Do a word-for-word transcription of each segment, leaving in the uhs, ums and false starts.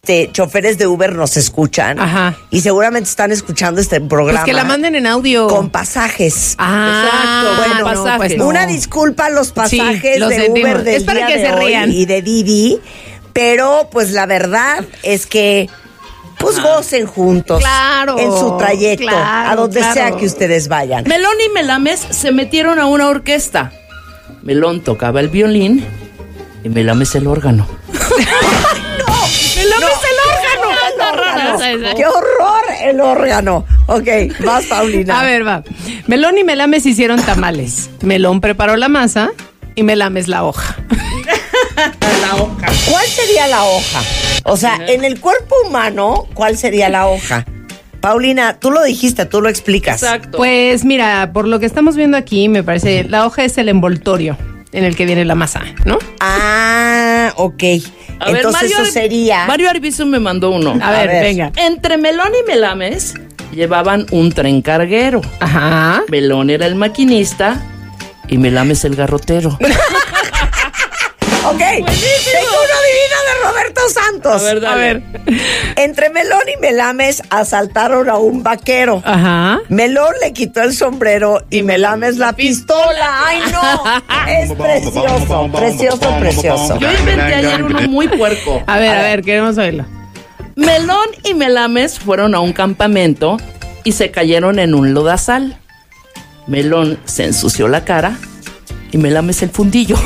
este choferes de Uber nos escuchan. Ajá. Y seguramente están escuchando este programa. Pues que la manden en audio. Con pasajes. Ah, exacto. Bueno, pasajes. No, pues no. Una disculpa a los pasajes Sí, los de sentimos. Uber del Es para día que de se hoy rían. y de Didi, pero pues la verdad es que pues gocen juntos. Claro, en su trayecto, claro, a donde claro. sea que ustedes vayan. Melón y Melames se metieron a una orquesta. Melón tocaba el violín y Melames el órgano. ¡Melames el órgano! órgano. ¡Qué horror el órgano! Ok, vas, Paulina. A ver, va. Melón y Melames hicieron tamales. Melón preparó la masa y Melames la hoja. La hoja. ¿Cuál sería la hoja? O sea, en el cuerpo humano, ¿cuál sería la hoja? Paulina, tú lo dijiste, tú lo explicas. Exacto. Pues mira, por lo que estamos viendo aquí, me parece, la hoja es el envoltorio en el que viene la masa, ¿no? Ah, ok. A ver, Entonces Mario eso Ar- sería... Mario Arbizu me mandó uno. A, ver, ver. venga. Entre Melón y Melames llevaban un tren carguero. Ajá. Melón era el maquinista y Melames el garrotero. Ok, tengo uno divino de Roberto Santos. A ver, dale. A ver. Entre Melón y Melames asaltaron a un vaquero. Ajá. Melón le quitó el sombrero y Melames la pistola. ¡Ay, no! Es precioso, precioso, precioso. Yo inventé ayer uno muy puerco. A ver, a ver, queremos oírlo. Melón y Melames fueron a un campamento y se cayeron en un lodazal. Melón se ensució la cara y Melames el fundillo.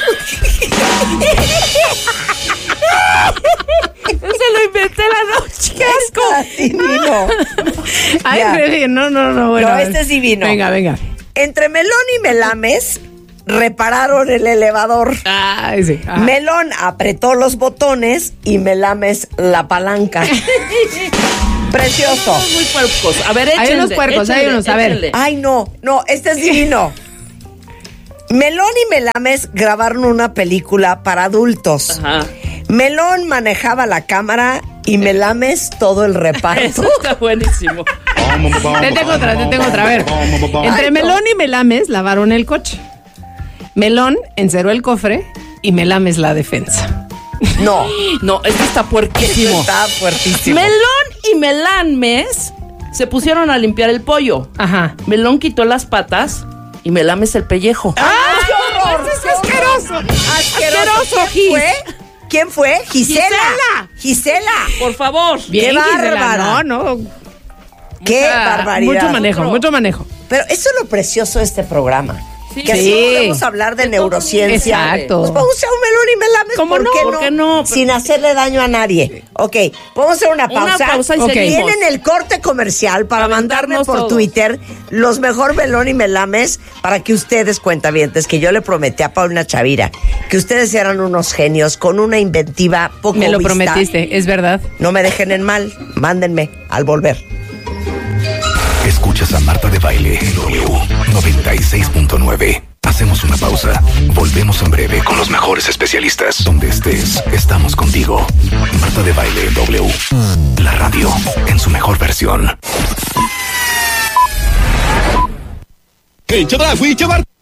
Se lo inventé la noche. ¡Qué asco! Está divino. Ay, Ya. Rebe, no, no, no, bueno. No, a ver. este es divino. Venga, venga. Entre Melón y Melames repararon el elevador. Ay, sí. Ajá. Melón apretó los botones y Melames la palanca. Precioso. Somos muy puercos. A ver, échenle. Hay unos puercos, hay échenle, unos, a ver. échenle. Ay, no, no, este es divino. Melón y Melames grabaron una película para adultos. Ajá. Melón manejaba la cámara y Melames todo el reparto. Eso está buenísimo. Te tengo otra, te tengo otra. A ver. Entre Melón y Melames lavaron el coche. Melón encerró el cofre y Melames la defensa. No, No, esto está eso puerquísimo. está fuertísimo. Melón y Melames se pusieron a limpiar el pollo. Ajá. Melón quitó las patas y Melames el pellejo. ¡Ay, qué horror! ¡Eso es asqueroso! ¡Asqueroso! ¡Asqueroso, ¿Quién fue? ¿Quién fue? Gisela. Gisela. Gisela. Por favor. Qué Gisela, bárbara. No, no. Qué Mucha- barbaridad. Mucho manejo, Otro. mucho manejo. Pero eso es lo precioso de este programa. Sí. Que así Sí. podemos hablar de neurociencia. Exacto. Pues vamos a hacer un Melón y Melames. ¿Cómo ¿Por no? qué ¿Por qué no? Sin hacerle daño a nadie. Ok, vamos a hacer una Una pausa. pausa y Ok. seguimos. Tienen el corte comercial para mandarme Aventarnos por todos. Twitter los mejor Melón y Melames para que ustedes, cuentavientes, que yo le prometí a Paulina Chavira que ustedes eran unos genios con una inventiva poco Me lo vista. prometiste, es verdad. No me dejen en mal. Mándenme al volver. Escuchas a Marta de Baile en W noventa y seis punto nueve. Hacemos una pausa. Volvemos en breve con los mejores especialistas. Donde estés, estamos contigo. Marta de Baile en W. La radio en su mejor versión. Che, Dragui, che, Marta.